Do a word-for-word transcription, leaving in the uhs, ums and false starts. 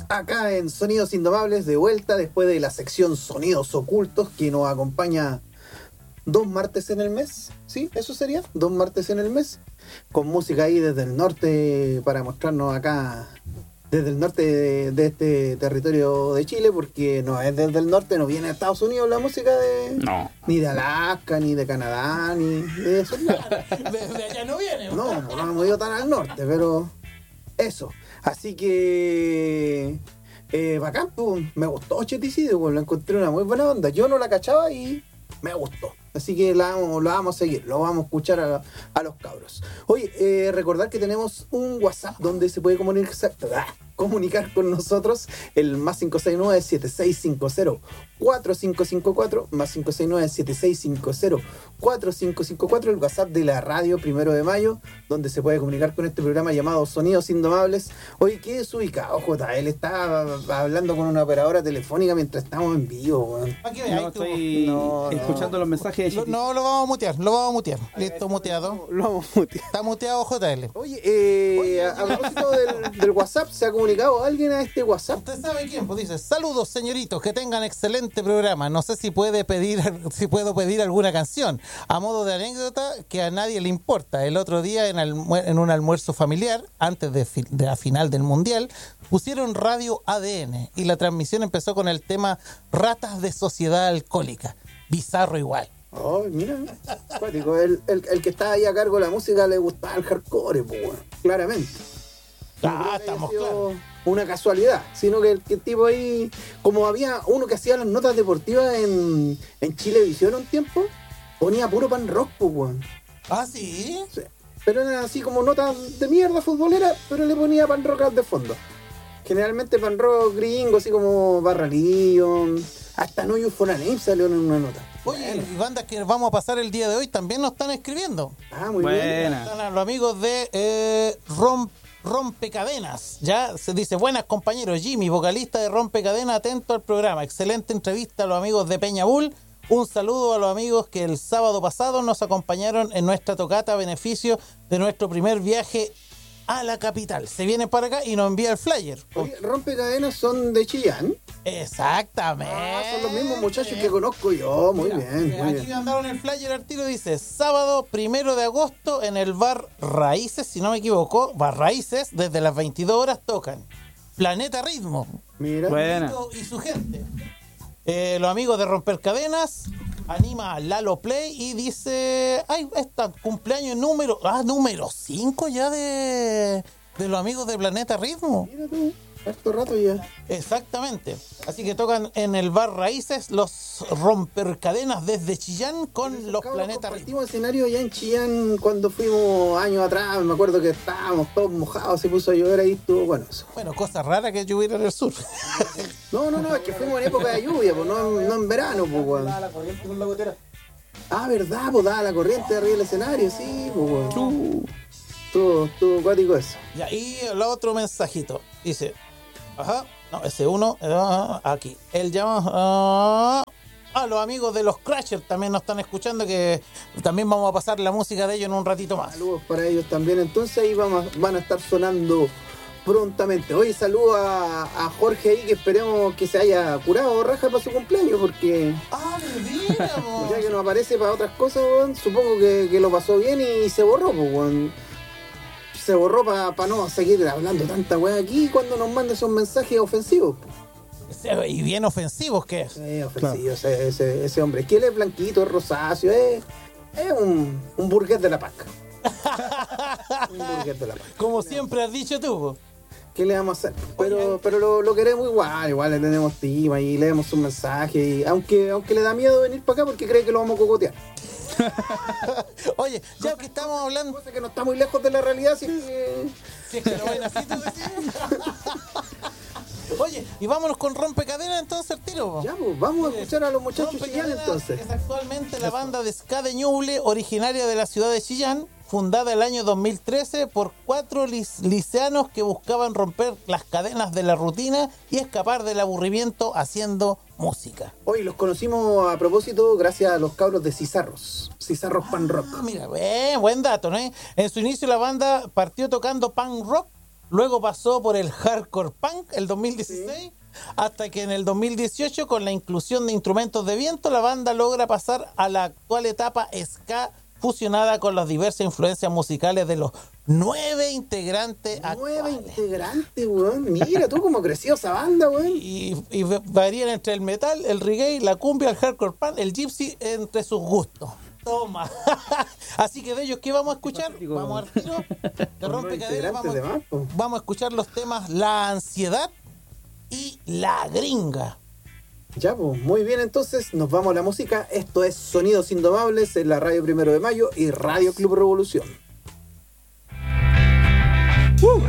acá en Sonidos Indomables, de vuelta después de la sección Sonidos Ocultos, que nos acompaña dos martes en el mes, ¿sí? Eso sería, dos martes en el mes, con música ahí desde el norte para mostrarnos acá, desde el norte de, de este territorio de Chile, porque no es desde el norte, no viene de Estados Unidos la música de... No. Ni de Alaska, ni de Canadá, ni de eso. Desde allá no viene. No, no hemos ido tan al norte, pero eso. Así que... Eh, bacán, pues, me gustó Cheticidio, pues, lo encontré una muy buena onda. Yo no la cachaba y me gustó. Así que la vamos, la vamos a seguir, lo vamos a escuchar a, a los cabros. Oye, eh, recordar que tenemos un WhatsApp donde se puede comunicar, comunicar con nosotros, el más cinco seis nueve, siete seis cinco cero, cuatro cinco cinco cuatro, más cinco seis nueve, siete seis cinco cero, cuatro cinco cinco cuatro, el WhatsApp de la radio Primero de Mayo, donde se puede comunicar con este programa llamado Sonidos Indomables. Oye, ¿qué es ubicado, J? Él está hablando con una operadora telefónica mientras estamos en vivo, weón. No, estoy No, no. escuchando los mensajes de Lo- Chiti. no, lo vamos a mutear, lo vamos a mutear. Listo, muteado. Lo vamos a mutear. Está muteado J L. Oye, eh, a, a propósito del, del WhatsApp, ¿se ha comunicado alguien a este WhatsApp? ¿Usted sabe quién? Pues dice, saludos señoritos, que tengan excelente programa. No sé si puede pedir, si puedo pedir alguna canción. A modo de anécdota, que a nadie le importa. El otro día en, almu- en un almuerzo familiar, antes de, fi- de la final del Mundial, pusieron radio A D N y la transmisión empezó con el tema Ratas de Sociedad Alcohólica. Bizarro igual. Oh, mira, cuático. El, el, el que está ahí a cargo de la música le gustaba el hardcore, pues, bueno, claramente. No creo Ah, que haya estamos sido claros. una casualidad, sino que el, que el tipo ahí, como había uno que hacía las notas deportivas en, en Chilevisión un tiempo, ponía puro pan rock, pues, weón. Ah, sí. Sí. Pero eran así como notas de mierda futbolera, pero le ponía pan rock al de fondo. Generalmente pan rock gringo, así como Barra Leon, hasta No You For A Name salió en una nota. Oye, y bandas que vamos a pasar el día de hoy también nos están escribiendo. Ah, muy bien. Buena. Están a los amigos de eh, Rom- Rompecadenas. Ya se dice, buenas compañeros, Jimmy, vocalista de Rompecadenas, atento al programa. Excelente entrevista a los amigos de Peñabul. Un saludo a los amigos que el sábado pasado nos acompañaron en nuestra tocata a beneficio de nuestro primer viaje a la capital. Se viene para acá y nos envía el flyer. Oye, Rompecadenas son de Chillán. Exactamente. Ah, son los mismos muchachos que conozco yo. Muy Mira, bien, eh, muy aquí bien. mandaron el flyer al tiro, dice sábado primero de agosto en el bar Raíces, si no me equivoco, bar Raíces, desde las veintidós horas tocan Planeta Ritmo Mira. Buena. y su gente. Eh, los amigos de Romper Cadenas anima a Lalo Play y dice, ay, está cumpleaños número, ah, número cinco ya de, de los amigos de Planeta Ritmo. Mira tú, harto rato ya. Exactamente. Así que tocan en el bar Raíces los Rompercadenas desde Chillán con los Cabros, Planetas Ritmo. compartimos escenario allá en Chillán cuando fuimos años atrás. Me acuerdo que estábamos todos mojados, se puso a llover ahí, estuvo bueno eso. Bueno, cosa rara que lloviera en el sur. No, no, no, es que fuimos en época de lluvia, pues no, no en verano, pues, weón. La corriente con la gotera. Ah, verdad, pues daba la corriente arriba del escenario, sí, pues, weón. Estuvo, estuvo acuático eso. Y ahí el otro mensajito. Dice, ajá, no, ese uno, ah, aquí. Él llama ah, a los amigos de los Crashers también nos están escuchando, que también vamos a pasar la música de ellos en un ratito más. Saludos para ellos también. Entonces ahí vamos, van a estar sonando prontamente. Hoy saludo a, a Jorge ahí, que esperemos que se haya curado raja para su cumpleaños, porque Ah, mira, ya que no aparece para otras cosas, weón, supongo que, que lo pasó bien y se borró, pues, weón. Se borró para pa no seguir hablando tanta weá aquí cuando nos manda esos mensajes ofensivos. y bien ofensivos que es. Eh, ofensivo ese, ese, ese hombre. Que él es blanquito, es rosáceo, es, es un, un burgués de la paca. Un burgués de la paca. Como siempre has dicho tú. po. ¿Qué le vamos a hacer? Pero, pero lo, lo queremos igual, igual le tenemos estima y leemos sus mensajes. Y aunque, aunque le da miedo venir para acá porque cree que lo vamos a cocotear. Oye, ya que estamos hablando. Cosa que no está muy lejos de la realidad, así que... Si es que lo ven así, tú decías. Oye, y vámonos con Rompecadenas entonces el tiro. po. Ya, pues, vamos a escuchar a los muchachos Rompecadenas Chillán entonces. es actualmente la banda de ska de Ñuble, originaria de la ciudad de Chillán, fundada el año dos mil trece por cuatro lis- liceanos que buscaban romper las cadenas de la rutina y escapar del aburrimiento haciendo música. Hoy los conocimos a propósito gracias a los cabros de Cizarros. Cizarros Pan Rock. Ah, mira, buen, buen dato, ¿no? En su inicio la banda partió tocando punk rock luego pasó por el hardcore punk el dos mil dieciséis, sí. Hasta que en el dos mil dieciocho, con la inclusión de instrumentos de viento, la banda logra pasar a la actual etapa ska, fusionada con las diversas influencias musicales de los nueve integrantes Nueve actuales. integrantes, weón. Mira tú cómo creció esa banda, weón. Y, y varían entre el metal, el reggae, la cumbia, el hardcore punk, el gypsy, entre sus gustos. Toma. Así que de ellos, ¿qué vamos a escuchar? Vamos a tiro de Rompecadenas, vamos, vamos a escuchar los temas La Ansiedad y La Gringa. Ya, pues, muy bien, entonces nos vamos a la música. Esto es Sonidos Indomables en la Radio Primero de Mayo y Radio Club Revolución. Uh.